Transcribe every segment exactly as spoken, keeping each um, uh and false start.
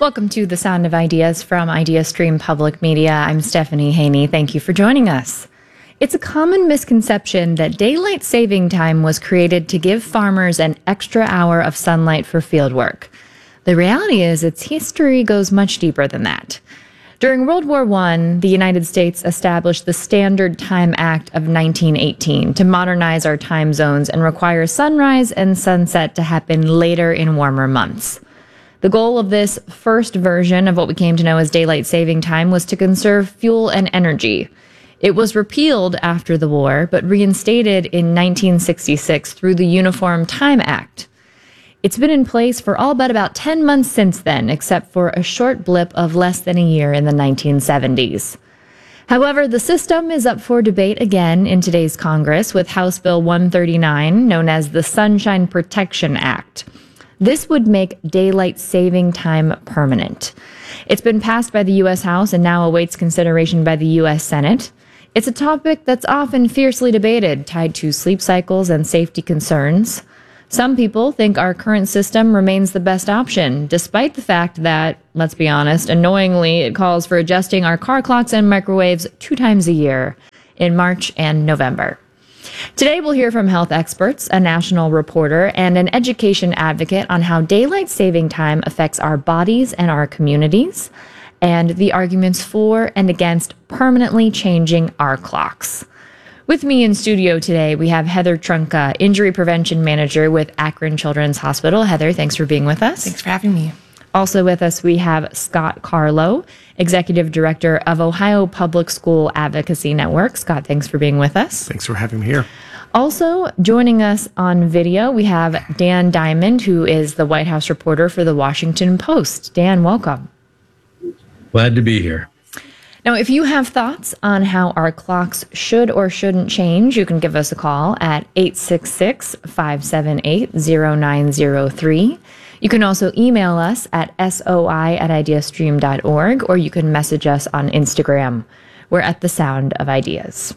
Welcome to The Sound of Ideas from IdeaStream Public Media. I'm Stephanie Haney. Thank you for joining us. It's a common misconception that daylight saving time was created to give farmers an extra hour of sunlight for fieldwork. The reality is its history goes much deeper than that. During World War One, the United States established the Standard Time Act of nineteen eighteen to modernize our time zones and require sunrise and sunset to happen later in warmer months. The goal of this first version of what we came to know as daylight saving time was to conserve fuel and energy. It was repealed after the war, but reinstated in nineteen sixty-six through the Uniform Time Act. It's been in place for all but about ten months since then, except for a short blip of less than a year in the nineteen seventies. However, the system is up for debate again in today's Congress with House Bill one thirty-nine, known as the Sunshine Protection Act. This would make daylight saving time permanent. It's been passed by the U S House and now awaits consideration by the U S Senate. It's a topic that's often fiercely debated, tied to sleep cycles and safety concerns. Some people think our current system remains the best option, despite the fact that, let's be honest, annoyingly, it calls for adjusting our car clocks and microwaves two times a year, in March and November. Today, we'll hear from health experts, a national reporter, and an education advocate on how daylight saving time affects our bodies and our communities, and the arguments for and against permanently changing our clocks. With me in studio today, we have Heather Trunka, Injury Prevention Manager with Akron Children's Hospital. Heather, thanks for being with us. Thanks for having me. Also with us, we have Scott Carlo, Executive Director of Ohio Public School Advocacy Network. Scott, thanks for being with us. Thanks for having me here. Also joining us on video, we have Dan Diamond, who is the White House reporter for the Washington Post. Dan, welcome. Glad to be here. Now, if you have thoughts on how our clocks should or shouldn't change, you can give us a call at eight six six, five seven eight, zero nine zero three. You can also email us at soi at ideastream dot org, or you can message us on Instagram. We're at The Sound of Ideas.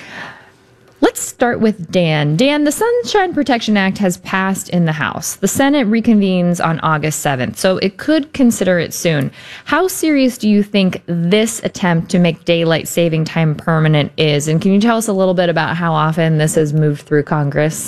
Let's start with Dan. Dan, the Sunshine Protection Act has passed in the House. The Senate reconvenes on August seventh, so it could consider it soon. How serious do you think this attempt to make daylight saving time permanent is? And can you tell us a little bit about how often this has moved through Congress?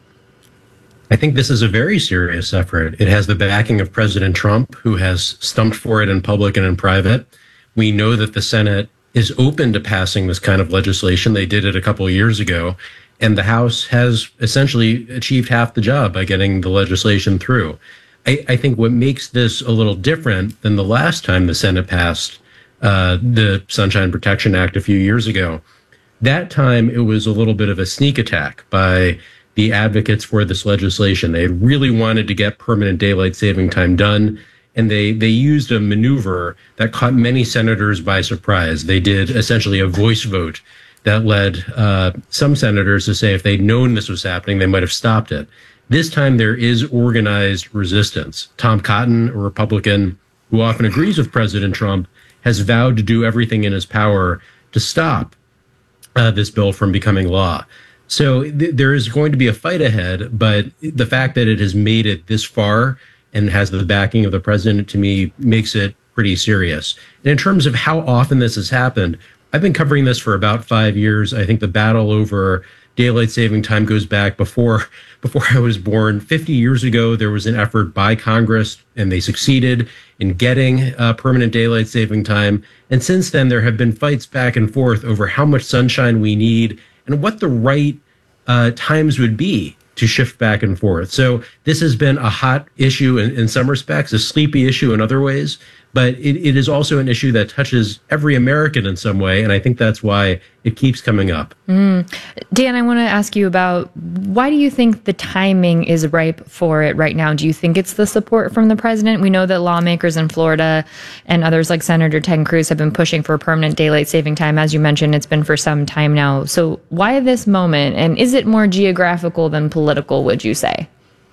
I think this is a very serious effort. It has the backing of President Trump, who has stumped for it in public and in private. We know that the Senate is open to passing this kind of legislation. They did it a couple of years ago, and the House has essentially achieved half the job by getting the legislation through. I, I think what makes this a little different than the last time the Senate passed uh, the Sunshine Protection Act a few years ago, that time it was a little bit of a sneak attack by the advocates for this legislation. They really wanted to get permanent daylight saving time done, and they, they used a maneuver that caught many senators by surprise. They did essentially a voice vote that led uh, some senators to say if they'd known this was happening, they might have stopped it. This time there is organized resistance. Tom Cotton, a Republican who often agrees with President Trump, has vowed to do everything in his power to stop uh, this bill from becoming law. So th- there is going to be a fight ahead, but the fact that it has made it this far and has the backing of the president, to me, makes it pretty serious. And in terms of how often this has happened, I've been covering this for about five years. I think the battle over daylight saving time goes back before before I was born. fifty years ago, there was an effort by Congress, and they succeeded in getting uh, permanent daylight saving time. And since then, there have been fights back and forth over how much sunshine we need and what the right uh, times would be to shift back and forth. So this has been a hot issue in, in some respects, a sleepy issue in other ways, but it, it is also an issue that touches every American in some way, and I think that's why it keeps coming up. Mm. Dan, I want to ask you about why do you think the timing is ripe for it right now? Do you think it's the support from the president? We know that lawmakers in Florida and others like Senator Ted Cruz have been pushing for permanent daylight saving time. As you mentioned, it's been for some time now. So why this moment? And is it more geographical than political, would you say?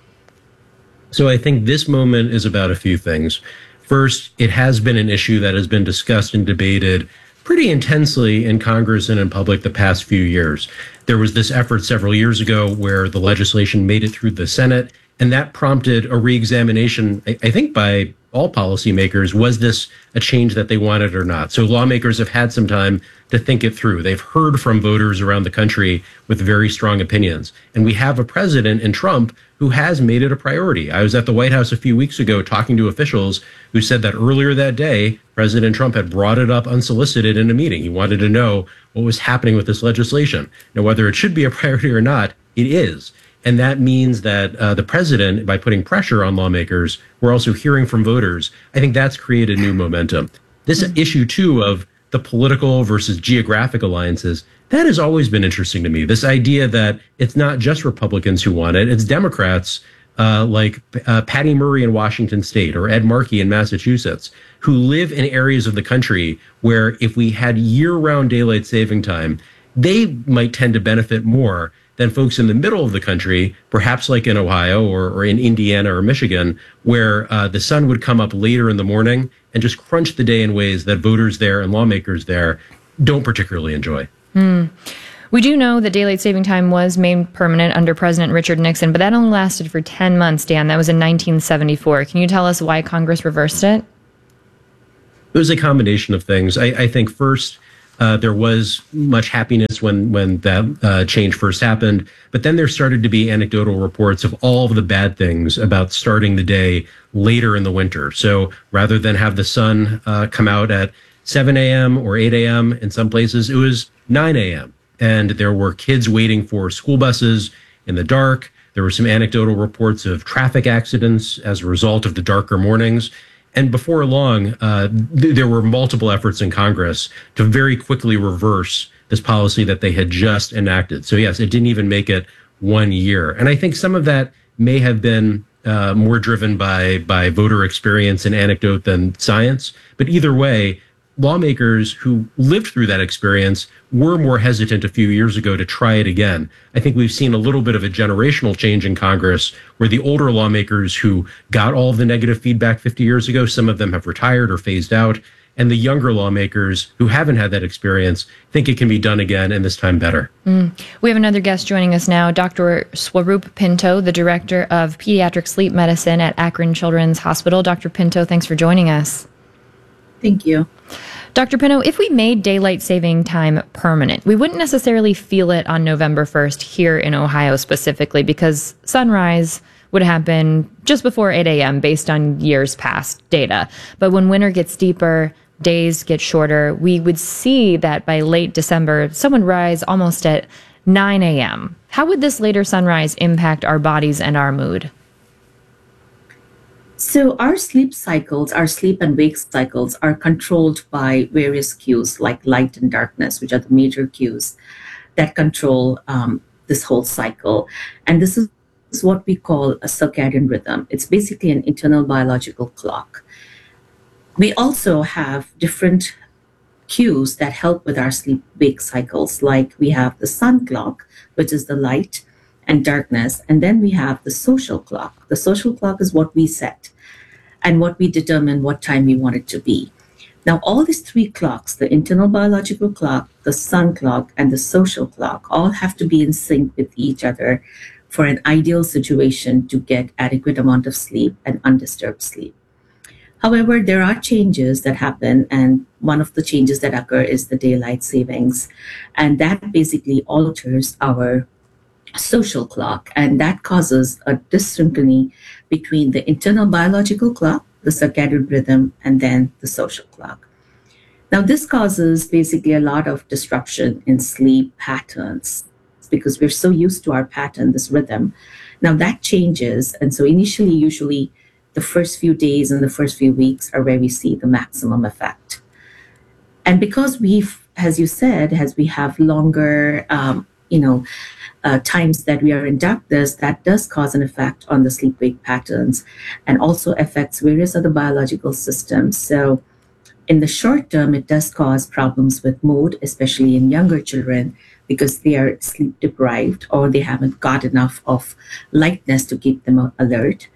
So I think this moment is about a few things. First, it has been an issue that has been discussed and debated pretty intensely in Congress and in public the past few years. There was this effort several years ago where the legislation made it through the Senate And that prompted a reexamination, I, I think, by all policymakers. Was this a change that they wanted or not? So lawmakers have had some time to think it through. They've heard from voters around the country with very strong opinions. And we have a president in Trump who has made it a priority. I was at the White House a few weeks ago talking to officials who said that earlier that day, President Trump had brought it up unsolicited in a meeting. He wanted to know what was happening with this legislation. Now, whether it should be a priority or not, it is. And that means that uh, the president, by putting pressure on lawmakers, we're also hearing from voters. I think that's created new momentum. This mm-hmm. issue, too, of the political versus geographic alliances, that has always been interesting to me. This idea that it's not just Republicans who want it, it's Democrats uh, like uh, Patty Murray in Washington State or Ed Markey in Massachusetts, who live in areas of the country where if we had year-round daylight saving time, they might tend to benefit more than folks in the middle of the country, perhaps like in Ohio or, or in Indiana or Michigan, where uh, the sun would come up later in the morning and just crunch the day in ways that voters there and lawmakers there don't particularly enjoy. Mm. We do know that daylight saving time was made permanent under President Richard Nixon, but that only lasted for ten months, Dan. That was in nineteen seventy-four. Can you tell us why Congress reversed it? It was a combination of things. I, I think first, Uh, there was much happiness when when that uh, change first happened, but then there started to be anecdotal reports of all of the bad things about starting the day later in the winter. So rather than have the sun uh, come out at seven a.m. or eight a.m. in some places, it was nine a.m. And there were kids waiting for school buses in the dark. There were some anecdotal reports of traffic accidents as a result of the darker mornings. And before long, uh, th- there were multiple efforts in Congress to very quickly reverse this policy that they had just enacted. So, yes, it didn't even make it one year. And I think some of that may have been uh, more driven by, by voter experience and anecdote than science. But either way, lawmakers who lived through that experience were more hesitant a few years ago to try it again. I think we've seen a little bit of a generational change in Congress where the older lawmakers who got all of the negative feedback fifty years ago, some of them have retired or phased out. And the younger lawmakers who haven't had that experience think it can be done again, and this time better. Mm. We have another guest joining us now, Doctor Swaroop Pinto, the Director of Pediatric Sleep Medicine at Akron Children's Hospital. Doctor Pinto, thanks for joining us. Thank you. Doctor Pinto, if we made daylight saving time permanent, we wouldn't necessarily feel it on November first here in Ohio specifically because sunrise would happen just before eight a.m. based on years past data. But when winter gets deeper, days get shorter, we would see that by late December, sun would rise almost at nine a.m. How would this later sunrise impact our bodies and our mood? So our sleep cycles, our sleep and wake cycles are controlled by various cues like light and darkness, which are the major cues that control um, this whole cycle. And this is what we call a circadian rhythm. It's basically an internal biological clock. We also have different cues that help with our sleep-wake cycles, like we have the sun clock, which is the light and darkness, and then we have the social clock. The social clock is what we set and what we determine what time we want it to be. Now, all these three clocks, the internal biological clock, the sun clock, and the social clock, all have to be in sync with each other for an ideal situation to get adequate amount of sleep and undisturbed sleep. However, there are changes that happen, and one of the changes that occur is the daylight savings, and that basically alters our social clock, and that causes a dyssynchrony between the internal biological clock, the circadian rhythm, and then the social clock. Now, this causes basically a lot of disruption in sleep patterns because we're so used to our pattern, this rhythm. Now that changes, and so initially, usually the first few days and the first few weeks are where we see the maximum effect. And because we've, as you said, as we have longer, um, you know, uh, times that we are in darkness, that does cause an effect on the sleep-wake patterns and also affects various other biological systems. So in the short term, it does cause problems with mood, especially in younger children, because they are sleep deprived or they haven't got enough of lightness to keep them alert.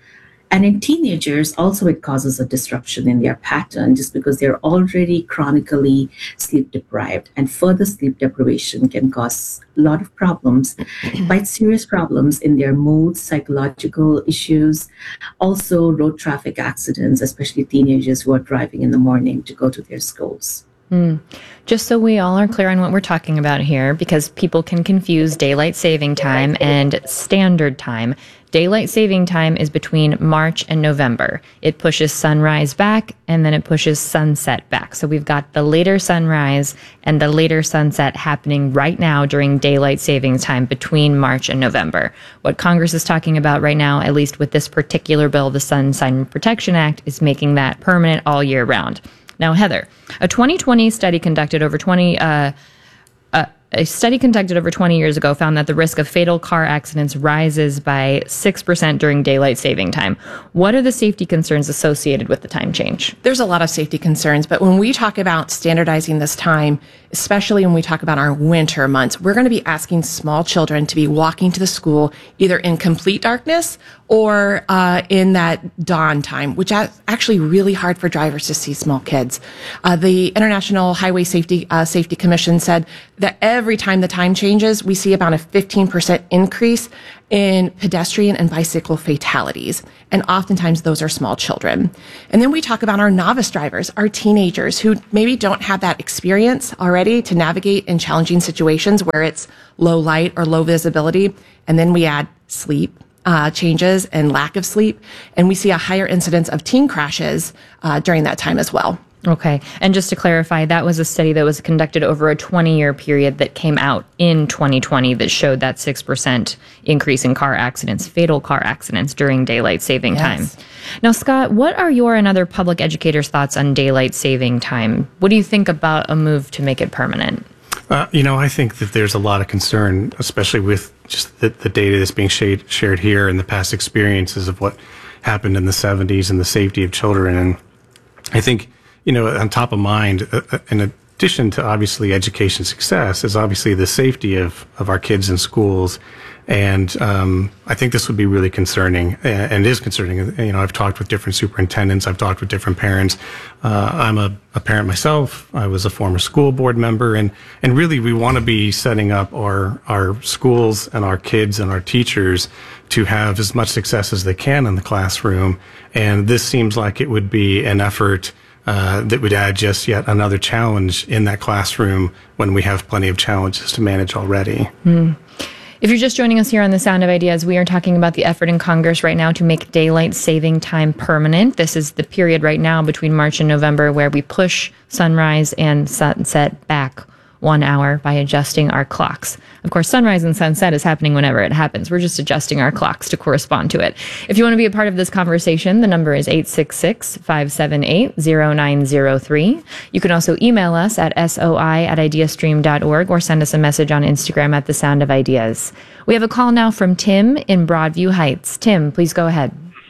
And in teenagers, also it causes a disruption in their pattern just because they're already chronically sleep deprived. And further sleep deprivation can cause a lot of problems, quite serious problems in their mood, psychological issues, also road traffic accidents, especially teenagers who are driving in the morning to go to their schools. Mm. Just so we all are clear on what we're talking about here, because people can confuse daylight saving time and standard time. Daylight saving time is between March and November. It pushes sunrise back and then it pushes sunset back. So we've got the later sunrise and the later sunset happening right now during daylight saving time between March and November. What Congress is talking about right now, at least with this particular bill, the Sunshine Protection Act, is making that permanent all year round. Now, Heather, a twenty twenty study conducted over twenty uh, uh, a study conducted over twenty years ago found that the risk of fatal car accidents rises by six percent during daylight saving time. What are the safety concerns associated with the time change? There's a lot of safety concerns, but when we talk about standardizing this time, especially when we talk about our winter months, we're going to be asking small children to be walking to the school either in complete darkness or uh, in that dawn time, which is actually really hard for drivers to see small kids. Uh, the International Highway Safety uh, Safety Commission said that every time the time changes, we see about a fifteen percent increase in pedestrian and bicycle fatalities. And oftentimes those are small children. And then we talk about our novice drivers, our teenagers who maybe don't have that experience already to navigate in challenging situations where it's low light or low visibility. And then we add sleep Uh, changes and lack of sleep. And we see a higher incidence of teen crashes uh, during that time as well. Okay. And just to clarify, that was a study that was conducted over a twenty-year period that came out in twenty twenty that showed that six percent increase in car accidents, fatal car accidents during daylight saving Yes. time. Now, Scott, what are your and other public educators' thoughts on daylight saving time? What do you think about a move to make it permanent? Uh, you know, I think that there's a lot of concern, especially with just the, the data that's being shared, shared here and the past experiences of what happened in the seventies and the safety of children. And I think, you know, on top of mind, uh, in addition to obviously education success, is obviously the safety of, of our kids in schools. And um, I think this would be really concerning, and, and is concerning. You know, I've talked with different superintendents. I've talked with different parents. Uh, I'm a, a parent myself. I was a former school board member, and and really, we want to be setting up our our schools and our kids and our teachers to have as much success as they can in the classroom. And this seems like it would be an effort uh, that would add just yet another challenge in that classroom when we have plenty of challenges to manage already. Mm. If you're just joining us here on The Sound of Ideas, we are talking about the effort in Congress right now to make daylight saving time permanent. This is the period right now between March and November where we push sunrise and sunset back one hour by adjusting our clocks. Of course, sunrise and sunset is happening whenever it happens. We're just adjusting our clocks to correspond to it. If you want to be a part of this conversation, the number is eight six six, five seven eight, zero nine zero three. You can also email us at soi at ideastream dot org or send us a message on Instagram at The Sound of Ideas. We have a call now from Tim in Broadview Heights. Tim, please go ahead.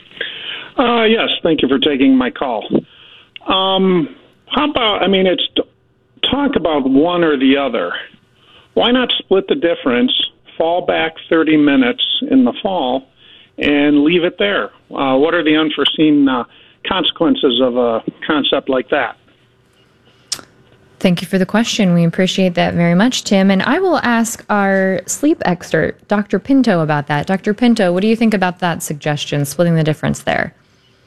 Uh, yes, thank you for taking my call. Um, how about, I mean, it's talk about one or the other. Why not split the difference, fall back thirty minutes in the fall, and leave it there? Uh, what are the unforeseen uh, consequences of a concept like that? Thank you for the question. We appreciate that very much, Tim. And I will ask our sleep expert, Doctor Pinto, about that. Doctor Pinto, what do you think about that suggestion, splitting the difference there?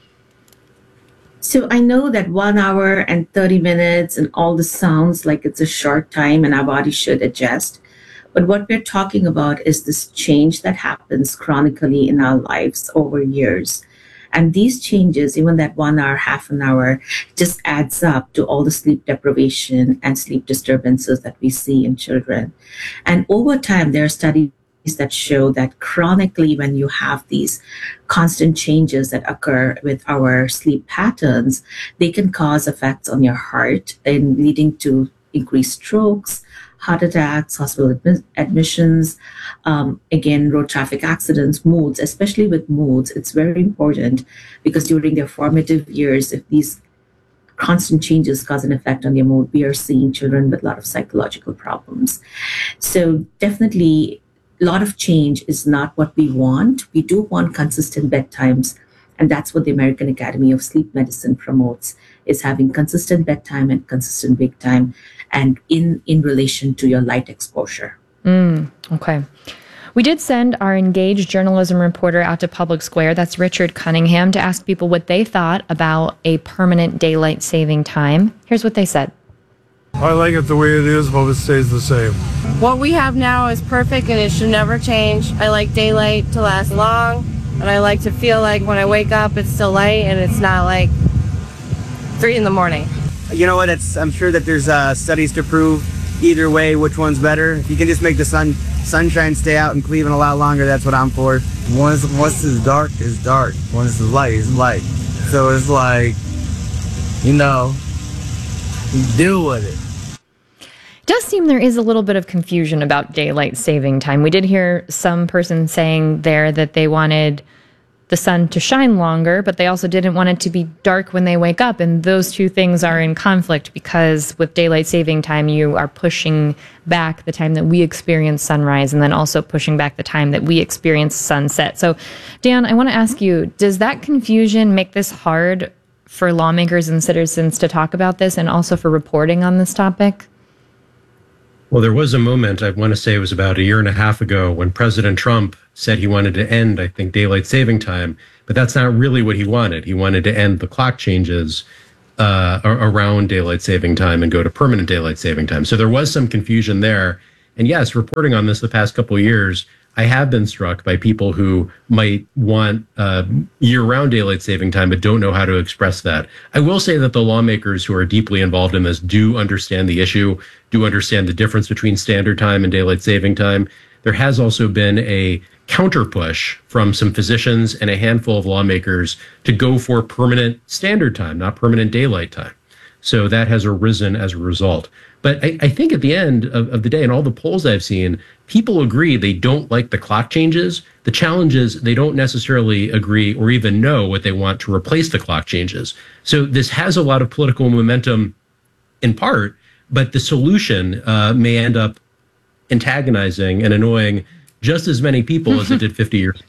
So I know that one hour and thirty minutes and all this sounds like it's a short time and our body should adjust. But what we're talking about is this change that happens chronically in our lives over years. And these changes, even that one hour, half an hour, just adds up to all the sleep deprivation and sleep disturbances that we see in children. And over time, there are studies that show that chronically, when you have these constant changes that occur with our sleep patterns, they can cause effects on your heart and leading to increased strokes, heart attacks, hospital admi- admissions, um, again, road traffic accidents, moods, especially with moods. It's very important because during their formative years, if these constant changes cause an effect on their mood, we are seeing children with a lot of psychological problems. So definitely, a lot of change is not what we want. We do want consistent bedtimes And that's what the American Academy of Sleep Medicine promotes, is having consistent bedtime and consistent wake time, and in, in relation to your light exposure. Mm, okay. We did send our engaged journalism reporter out to Public Square, that's Richard Cunningham, to ask people what they thought about a permanent daylight saving time. Here's what they said. I like it the way it is, but it stays the same. What we have now is perfect and it should never change. I like daylight to last long, and I like to feel like when I wake up it's still light and it's not like three in the morning. You know what, it's, I'm sure that there's uh, studies to prove either way which one's better. If you can just make the sun sunshine stay out in Cleveland a lot longer, that's what I'm for. Once, once it's dark, it's dark. Once it's light, it's light. So it's like, you know, deal with it. It does seem there is a little bit of confusion about daylight saving time. We did hear some person saying there that they wanted the sun to shine longer, but they also didn't want it to be dark when they wake up. And those two things are in conflict, because with daylight saving time, you are pushing back the time that we experience sunrise, and then also pushing back the time that we experience sunset. So, Dan, I want to ask you, does that confusion make this hard for lawmakers and citizens to talk about this, and also for reporting on this topic? Well, there was a moment, I want to say it was about a year and a half ago, when President Trump said he wanted to end, I think, daylight saving time. But that's not really what he wanted. He wanted to end the clock changes uh, around daylight saving time and go to permanent daylight saving time. So there was some confusion there. And yes, reporting on this the past couple of years, I have been struck by people who might want uh, year-round daylight saving time but don't know how to express that. I will say that the lawmakers who are deeply involved in this do understand the issue, do understand the difference between standard time and daylight saving time. There has also been a counter push from some physicians and a handful of lawmakers to go for permanent standard time, not permanent daylight time. So that has arisen as a result. But I, I think at the end of, of the day, in all the polls I've seen, people agree they don't like the clock changes. The challenge is they don't necessarily agree or even know what they want to replace the clock changes. So this has a lot of political momentum in part, but the solution uh, may end up antagonizing and annoying just as many people as it did fifty years ago.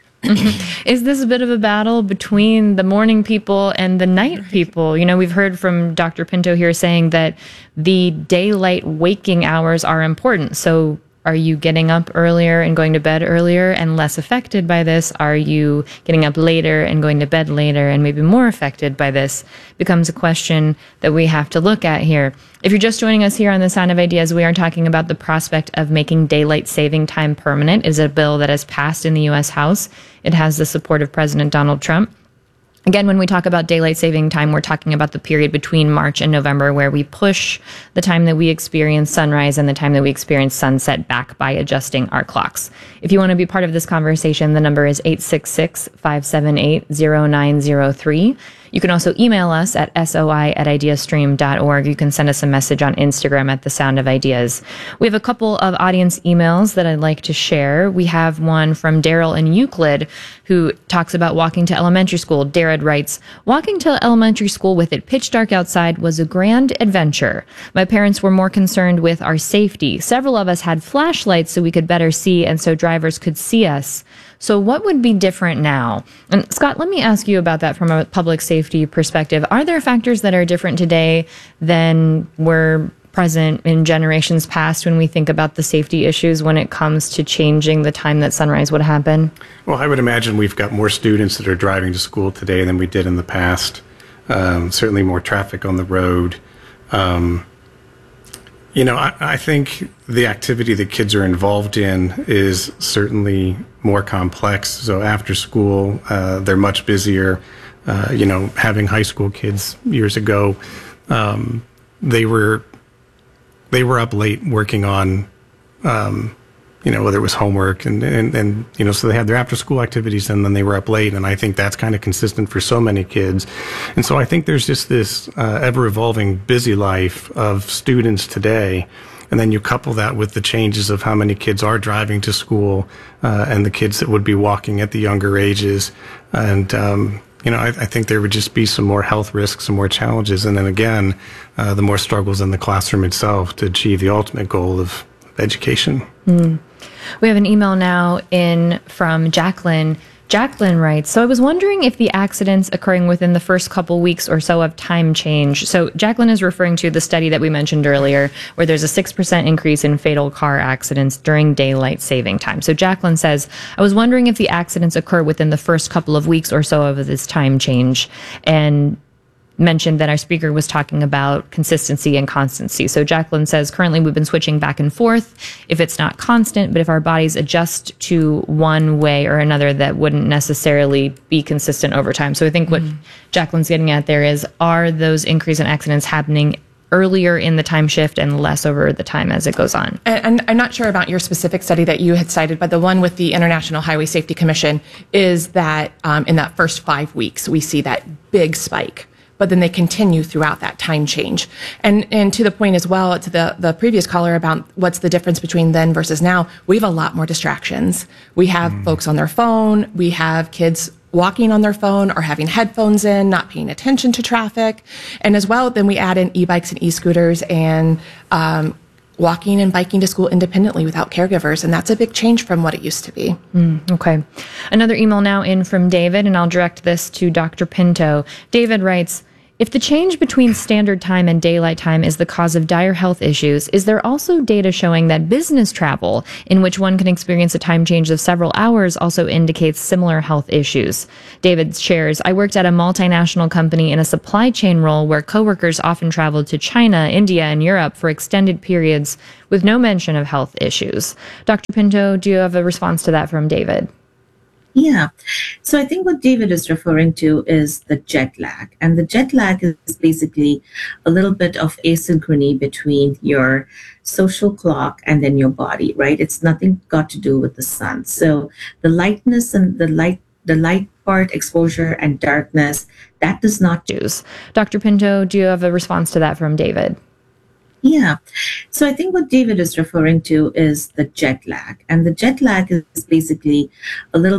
Is this a bit of a battle between the morning people and the night people? You know, we've heard from Doctor Pinto here saying that the daylight waking hours are important. So are you getting up earlier and going to bed earlier and less affected by this? Are you getting up later and going to bed later and maybe more affected by this? Becomes a question that we have to look at here. If you're just joining us here on The Sound of Ideas, we are talking about the prospect of making daylight saving time permanent. It is a bill that has passed in the U S House. It has the support of President Donald Trump. Again, when we talk about daylight saving time, we're talking about the period between March and November, where we push the time that we experience sunrise and the time that we experience sunset back by adjusting our clocks. If you want to be part of this conversation, the number is eight six six, five seven eight, zero nine zero three. You can also email us at soi at ideastream dot org. You can send us a message on Instagram at The Sound of Ideas. We have a couple of audience emails that I'd like to share. We have one from Daryl in Euclid, who talks about walking to elementary school. Darren writes, walking to elementary school with it pitch dark outside was a grand adventure. My parents were more concerned with our safety. Several of us had flashlights so we could better see and so drivers could see us. So what would be different now? And Scott, let me ask you about that from a public safety perspective. Are there factors that are different today than were present in generations past when we think about the safety issues when it comes to changing the time that sunrise would happen? Well, I would imagine we've got more students that are driving to school today than we did in the past. Um, certainly more traffic on the road. Um, You know, I, I think the activity that kids are involved in is certainly more complex. So after school, uh, they're much busier. Uh, you know, having high school kids years ago, um, they were they were up late working on, um, you know, whether it was homework and, and, and, you know, so they had their after school activities and then they were up late. And I think that's kind of consistent for so many kids. And so I think there's just this uh, ever evolving busy life of students today. And then you couple that with the changes of how many kids are driving to school uh, and the kids that would be walking at the younger ages. And, um, you know, I, I think there would just be some more health risks, some more challenges. And then again, uh, the more struggles in the classroom itself to achieve the ultimate goal of education. Mm. We have an email now in from Jacqueline, Jacqueline writes, so I was wondering if the accidents occurring within the first couple weeks or so of time change. So Jacqueline is referring to the study that we mentioned earlier, where there's a six percent increase in fatal car accidents during daylight saving time. So Jacqueline says, I was wondering if the accidents occur within the first couple of weeks or so of this time change, and mentioned that our speaker was talking about consistency and constancy. So Jacqueline says, currently we've been switching back and forth if it's not constant, but if our bodies adjust to one way or another, that wouldn't necessarily be consistent over time. So I think what mm-hmm. Jacqueline's getting at there is, are those increase in accidents happening earlier in the time shift and less over the time as it goes on? And, and I'm not sure about your specific study that you had cited, but the one with the International Highway Safety Commission is that um, in that first five weeks, we see that big spike, but then they continue throughout that time change. And and to the point as well, to the, the previous caller about what's the difference between then versus now, we have a lot more distractions. We have mm. folks on their phone, we have kids walking on their phone or having headphones in, not paying attention to traffic. And as well, then we add in e-bikes and e-scooters and um, walking and biking to school independently without caregivers. And that's a big change from what it used to be. Mm, okay. Another email now in from David, and I'll direct this to Doctor Pinto. David writes, if the change between standard time and daylight time is the cause of dire health issues, is there also data showing that business travel, in which one can experience a time change of several hours, also indicates similar health issues? David shares, I worked at a multinational company in a supply chain role where coworkers often traveled to China, India, and Europe for extended periods with no mention of health issues. Doctor Pinto, do you have a response to that from David? Yeah. So I think what David is referring to is the jet lag. And the jet lag is basically a little bit of asynchrony between your social clock and then your body, right? It's nothing got to do with the sun. So the lightness and the light, the light part, exposure and darkness, that does not use. Doctor Pinto, do you have a response to that from David? Yeah. So I think what David is referring to is the jet lag. And the jet lag is basically a little